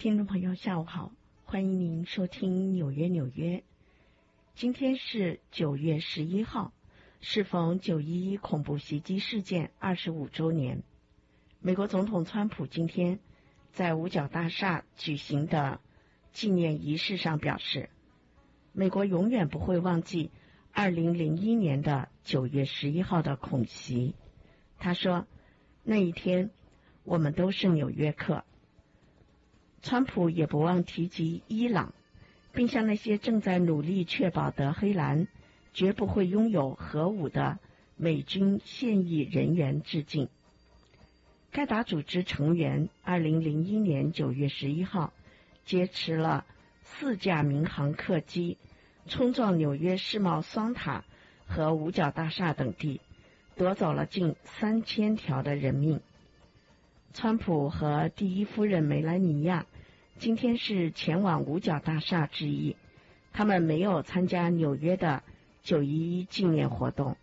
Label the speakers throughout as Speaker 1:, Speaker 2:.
Speaker 1: 听众朋友下午好，欢迎您收听纽约。今天是9月11号，适逢911恐怖袭击事件25周年。美国总统川普今天在五角大厦举行的纪念仪式上表示，美国永远不会忘记2001年的9月11号的恐袭。他说，那一天我们都是纽约客。川普也不忘提及伊朗，并向那些正在努力确保德黑兰绝不会拥有核武的美军现役人员致敬。盖达组织成员2001年9月11号劫持了4架民航客机，冲撞纽约世贸双塔和五角大厦等地，夺走了近3000条的人命。川普和第一夫人梅兰妮亚今天是前往五角大厦致意，他们没有参加纽约的911纪念活动。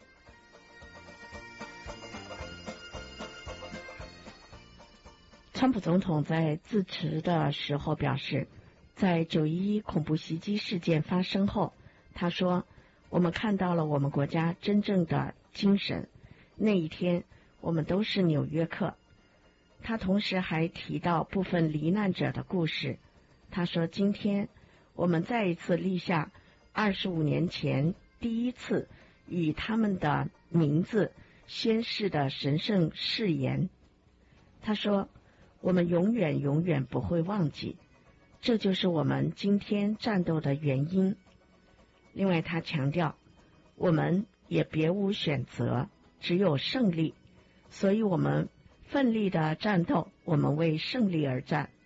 Speaker 1: 川普总统在致辞的时候表示，在911恐怖袭击事件发生后，他说，我们看到了我们国家真正的精神，那一天我们都是纽约客。他同时还提到部分罹难者的故事。他说，今天我们再一次立下25年前第一次以他们的名字宣誓的神圣誓言。他说，我们永远不会忘记，这就是我们今天战斗的原因。另外他强调，我们也别无选择，只有胜利，所以我们奋力的战斗，我们为胜利而战。